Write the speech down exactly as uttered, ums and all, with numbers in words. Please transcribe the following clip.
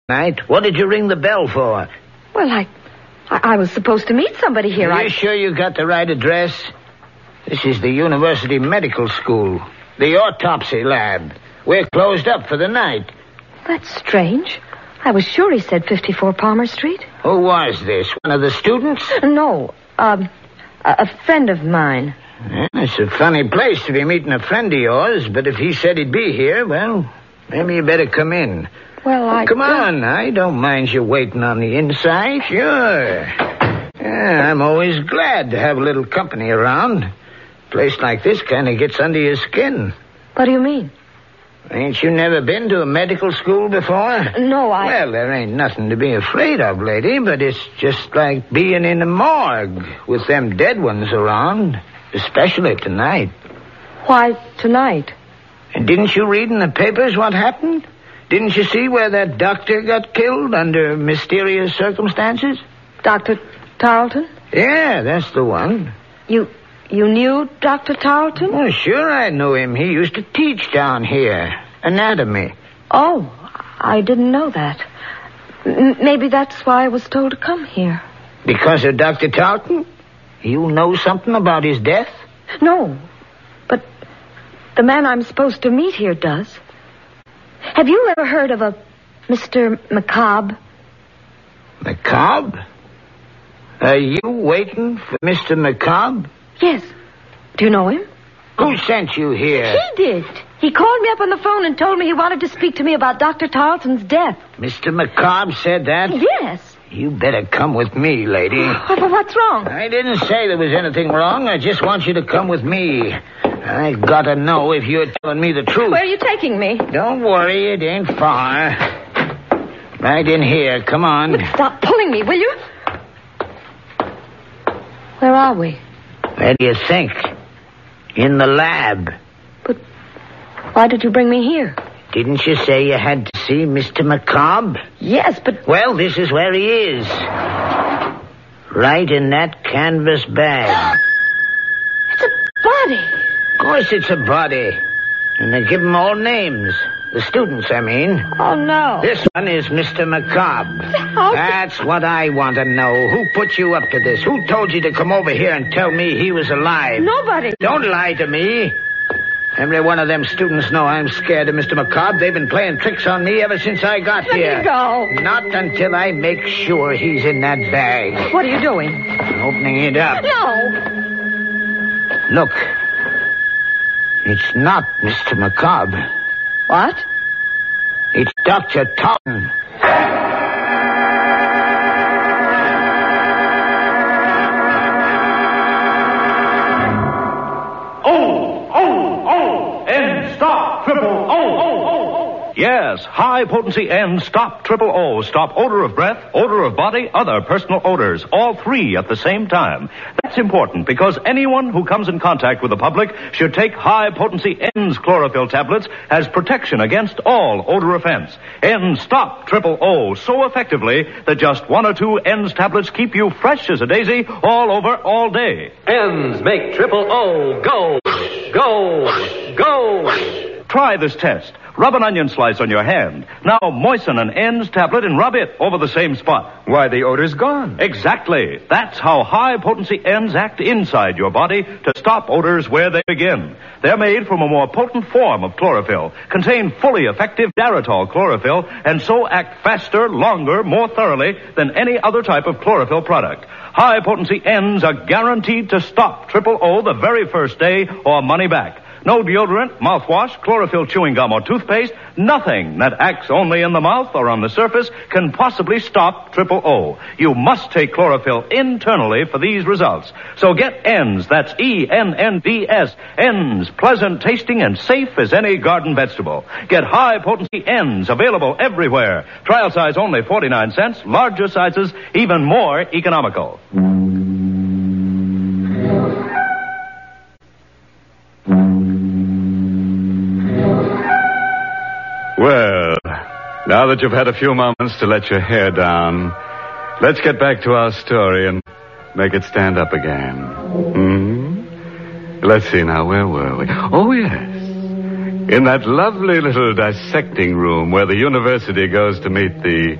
Night. What did you ring the bell for? Well, I, I, I was supposed to meet somebody here. Are I... you sure you got the right address? This is the University Medical School, the autopsy lab. We're closed up for the night. That's strange. I was sure he said fifty-four Palmer Street. Who was this? One of the students? No, um, a, a friend of mine. Yeah, it's a funny place to be meeting a friend of yours, but if he said he'd be here, well, maybe you better come in. Well, I... Come don't... on, I don't mind you waiting on the inside, sure. Yeah, I'm always glad to have a little company around. A place like this kind of gets under your skin. What do you mean? Ain't you never been to a medical school before? No, I... Well, there ain't nothing to be afraid of, lady, but it's just like being in a morgue with them dead ones around, especially tonight. Why tonight? And didn't you read in the papers what happened? Didn't you see where that doctor got killed under mysterious circumstances? Doctor Tarleton? Yeah, that's the one. You... You knew Doctor Tarleton? Oh, sure I knew him. He used to teach down here. Anatomy. Oh, I didn't know that. M- maybe that's why I was told to come here. Because of Doctor Tarleton? You know something about his death? No, but the man I'm supposed to meet here does. Have you ever heard of a Mister McCobb? McCobb? Are you waiting for Mister McCobb? Yes. Do you know him? Who sent you here? He did. He called me up on the phone and told me he wanted to speak to me about Doctor Tarleton's death. Mister McCobb said that? Yes. You better come with me, lady. Oh, what's wrong? I didn't say there was anything wrong. I just want you to come with me. I gotta know if you're telling me the truth. Where are you taking me? Don't worry, it ain't far. Right in here. Come on. But stop pulling me, will you? Where are we? Where do you think? In the lab. But why did you bring me here? Didn't you say you had to see Mister McCobb? Yes, but... Well, this is where he is. Right in that canvas bag. It's a body. Of course it's a body. And they give them all names. The students, I mean. Oh, no. This one is Mister McCobb. How That's what I want to know. Who put you up to this? Who told you to come over here and tell me he was alive? Nobody. Don't lie to me. Every one of them students know I'm scared of Mister McCobb. They've been playing tricks on me ever since I got Let here. me go. Not until I make sure he's in that bag. What are you doing? Opening it up. No. Look. It's not Mister McCobb. What? It's Doctor Tarleton. Oh, oh, oh, and stop, triple O, oh, oh, oh. Yes, high potency and stop triple O. Stop odor of breath, odor of body, other personal odors. All three at the same time. That's important because anyone who comes in contact with the public should take high potency N's chlorophyll tablets as protection against all odor offense. N stop triple O so effectively that just one or two N's tablets keep you fresh as a daisy all over all day. N's make triple O go, go, go. Try this test. Rub an onion slice on your hand. Now moisten an N's tablet and rub it over the same spot. Why, the odor's gone. Exactly. That's how high-potency N's act inside your body to stop odors where they begin. They're made from a more potent form of chlorophyll, contain fully effective Daratol chlorophyll, and so act faster, longer, more thoroughly than any other type of chlorophyll product. High-potency N's are guaranteed to stop triple O the very first day or money back. No deodorant, mouthwash, chlorophyll chewing gum, or toothpaste, nothing that acts only in the mouth or on the surface can possibly stop triple O. You must take chlorophyll internally for these results. So get N's, that's E N N D S, N's, pleasant tasting and safe as any garden vegetable. Get high potency N's, available everywhere. Trial size only forty-nine cents, larger sizes even more economical. Well, now that you've had a few moments to let your hair down, let's get back to our story and make it stand up again. Hmm? Let's see now, where were we? Oh, yes. In that lovely little dissecting room where the university goes to meet the